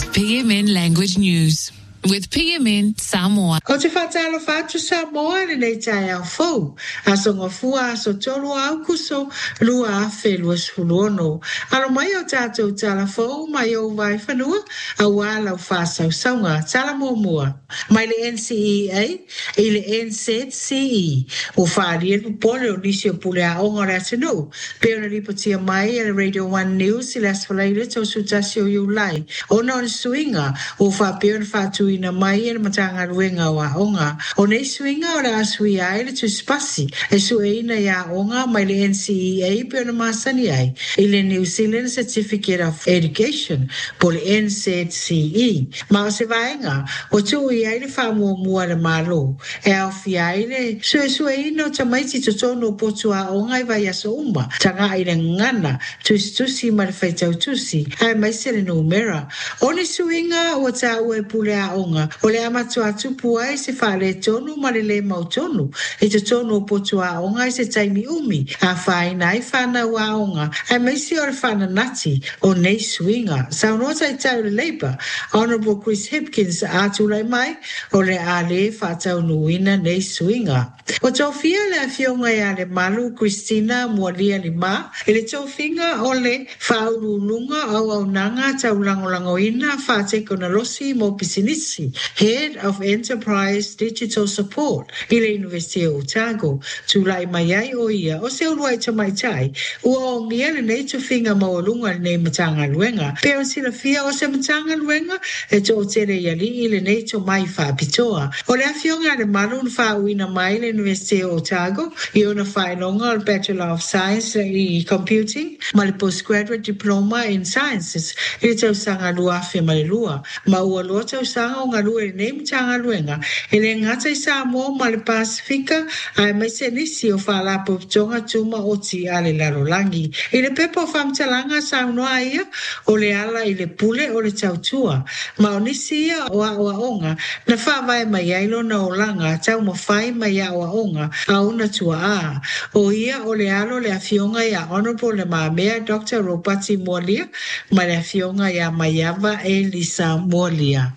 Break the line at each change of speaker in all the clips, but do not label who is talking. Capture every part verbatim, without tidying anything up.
P M N Language News with P M N Samoa.
Ko te whatala whatu Samoa ni nei tai au fau. Aso ngafua aso tolu au kuso lua afe lua sfuluono. Alo mai o tātou tala fau mai o vai whanua a wala o whasau saunga tala mua mua. Mai le N C E A i le N Z C E o whaari e pupole o nisi o pule a onga rea tenu. Peo na ripotia mai e Radio one News i le asfalaile tau sutasi o iulai. Ona o ni suinga o whapeo na whatu ina mai e matanga ruenga wa onga. O nei suinga o la sui ai le tu spasi e sueina ya onga mai le N C E A pe na masani ai i le New Zealand Certificate of Education po le N Z C E. Ma o se vaenga o tu i ai le whamua mua le malo e au fi ai le sue sueina o tamaiti to tono po tu a onga i vai aso umba tanga i le ngana tusi tusi ma le whaitau tusi ai mai se le numera. O ni suinga o ta ue pule a onga o le amatua tupu ai se whale tonu ma le le mau tonu e te tonu o potu a onga i se taimi umi a whaina i whana ua onga ai meisi o le whana nati o nei suinga. Sau nota i tau le Labour Honourable Chris Hipkins a tulai mai o le a le whatau nuina nei suinga. O tofia le fionga i a le malu Christina Mualia Lima e le tofinga o le whaurulunga au au nanga tau langolango ina whateko na losi mo pisinisi Head of Enterprise Digital Support i le University of Otago. Tulai mai ai o ia o se urua i tamaitai ua o ngia le nei tofinga maolunga le nei matanga luenga. Pero sila fia o se matanga luenga e to o tere iali i le nei to mai whaapitoa. O le afionga le malun whauina mai le University of Otago i ona whainonga o Bachelor of Science i Computing ma le Postgraduate Diploma in Sciences i le tausanga lua fe ma le lua. Ma ua lua tausanga o ngā lua e nei mtanga luenga e le ngata i Samoa ma le Pasifika ai mai se nisi o whaalapo tonga tuma o ti a le larolangi. I le pepa o whamtalanga saunoa ia o le ala i le pule o le tautua. Ma o nisi ia o a oa onga na whawai mai ailo na o langa tau ma whai mai a oa onga a una tua a. O ia o le alo le afionga ia Honourable le maamea Doctor Robati Mualia ma le afionga ia Maiava e Lisa Mualia.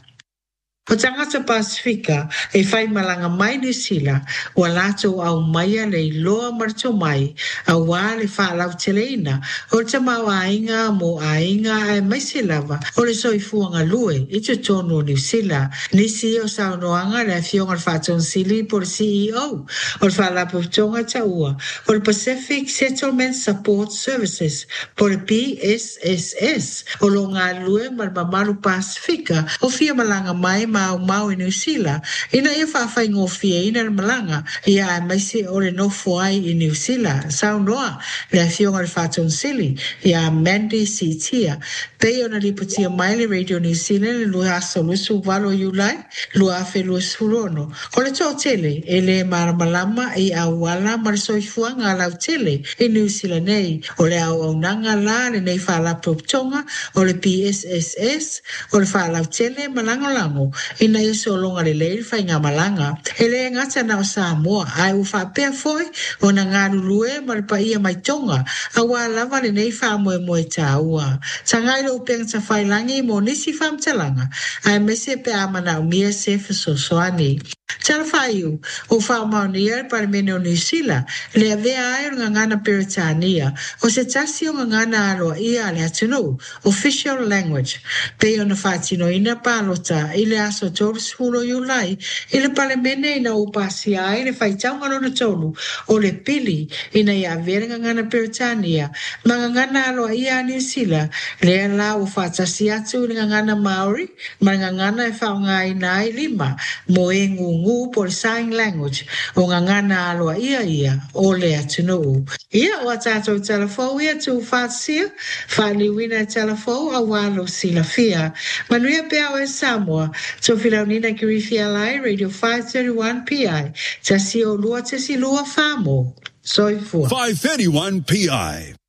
O tangata Pasifika e whai malanga mai ni sila ua lato au maia le iloa marto mai a wā le whaalau teleina o te mau ainga mo ainga ai mai silava o le soifuanga lue i te tono ni sila nisi o saunoanga le fionga le whaaton sili po le C E O o le whaalapo tonga taua o le Pacific Settlement Support Services po le P S S S o lo ngā lue mar mamaru Pasifika o fia malanga mai mau mau i New Zealand ina ia whawhai ngofia ina le malanga ia ai maise o le nofo ai i New Zealand sau noa le fionga le whaton sili ia Mandy Sitia pei ona liputia mai le Radio New Zealand le lua aso lusu walo iulai lua afe lua surono o le tō tele e le maramalama i au wala ma le soifua ngā lau tele i New Zealand nei o le au au nanga la le nei whaalapo tonga o le P S S S o le whaalau tele malango lango ina i solonga le leil whai ngā malanga. E le ngata na o Samoa ai u whapea foi o na ngā rulue ma le paia mai tonga a wā lava le nei wha moe moe tā ua. Ta ngai lo upeng ta whailangi mo nisi whamtalanga ai mese pe amana umia se whasosoani. Tala whaiu o whamaunia pa le mene o New Zealand le avea ai o ngana Peritania o se tasi o ngana aloa ia le atunu official language pe o na whatino ina palota i le aso tolu sfulo iulai i le pale mene ina upasi ai le whaitaunga lona tolu o le pili ina ia avea ngana Peritania ma ngana aloa ia New Zealand le ala o whatasi atu le ngana Maori ma ngana e whaunga ina ai lima mo e ngu por sign language o ngana aloa ia ia o le atunu. Ia o atato telefo ia tu fatsia fali wina telefo a walo sila fia. Manuia pe au e Samoa to filaunina kirifia lai Radio five thirty-one P I tasi o lua tasi lua famo. Soifua.
five thirty-one P I